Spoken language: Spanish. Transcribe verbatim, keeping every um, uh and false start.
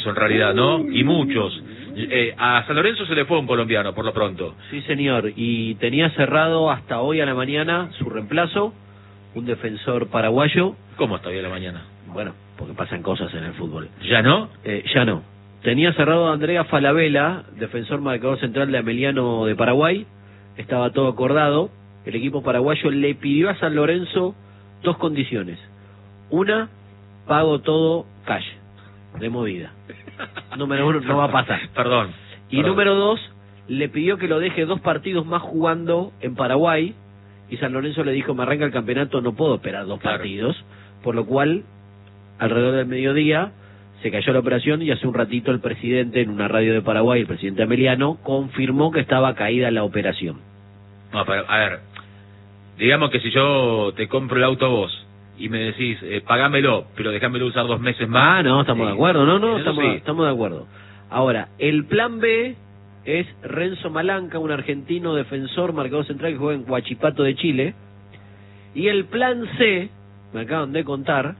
en realidad, ¿no? Y muchos. Eh, a San Lorenzo se le fue un colombiano, por lo pronto. Sí, señor, y tenía cerrado hasta hoy a la mañana su reemplazo, un defensor paraguayo. ¿Cómo está hoy a la mañana? Bueno, porque pasan cosas en el fútbol. ¿Ya no? Eh, ya no. Tenía cerrado a Andrea Falabella, defensor marcador central de Ameliano de Paraguay. Estaba todo acordado. El equipo paraguayo le pidió a San Lorenzo dos condiciones. Una, pago todo cash, de movida. Número uno, no va a pasar. Perdón. Y perdón. número dos, le pidió que lo deje dos partidos más jugando en Paraguay. Y San Lorenzo le dijo, me arranca el campeonato, no puedo esperar dos Claro. partidos. Por lo cual, alrededor del mediodía, se cayó la operación y hace un ratito el presidente, en una radio de Paraguay, el presidente Ameliano, confirmó que estaba caída la operación. No, pero, a ver, digamos que si yo te compro el auto a vos y me decís, eh, pagámelo, pero déjamelo usar dos meses más. Ah, no, estamos sí. de acuerdo, no, no, Eso estamos, sí. estamos de acuerdo. Ahora, el plan B es Renzo Malanca, un argentino defensor, marcador central que juega en Huachipato de Chile. Y el plan C, me acaban de contar,